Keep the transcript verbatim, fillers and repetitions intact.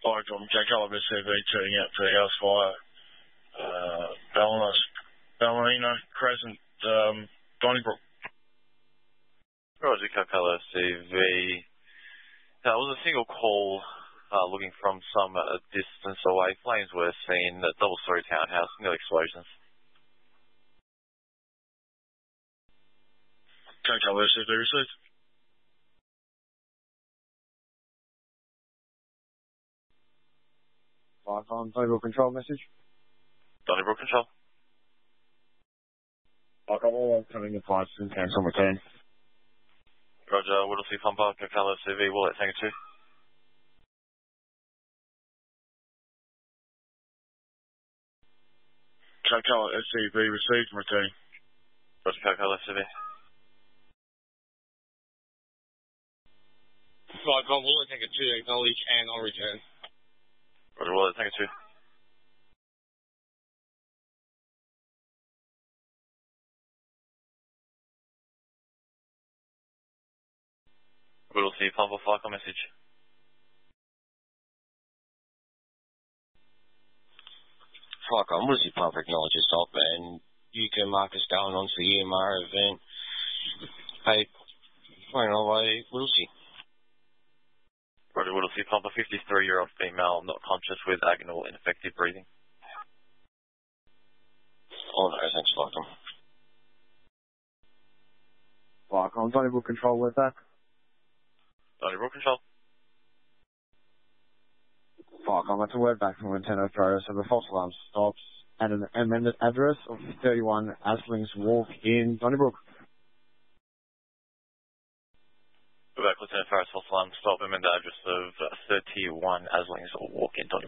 Hi, Tom. Jack Oliver C V turning out for house fire. Uh, Ballina, Ballina Crescent, um, Donnybrook. Roger, Capella C V. That was a single call uh, looking from some uh, distance away. Flames were seen at double-story townhouse, no explosions. Jack Oliver C V received. Live on Donnybrook Control message. Donnybrook Control. I've got all coming in flights and cancel return. Roger, Whittlesey Pumper, Capella C V, Wallet Tango two. Capella S C V received and returning. Roger, Capella C V. Five on Wallet Tango two, acknowledge and on return. Roger, Wallet Tango two. Whittlesey Pumper, flight call message. Fuck, I'm Whittlesey Pumper, acknowledge your stop, and you can mark us down onto the E M R event. Hey, flying away, Whittlesey. Roger, Whittlesey Pumper, fifty-three-year-old female, not conscious with agonal ineffective breathing. Oh no, thanks, Falcon. Falcon, Donnybrook Control with that. Donnybrook Control. Falcon, that's a word back from Lieutenant Flores of a false alarm stops at an amended address of thirty-one Aslings Walk in Donnybrook. Go back, Lieutenant Farris, false alarm stop, amended address of thirty-one Aslings Walk in Donnybrook.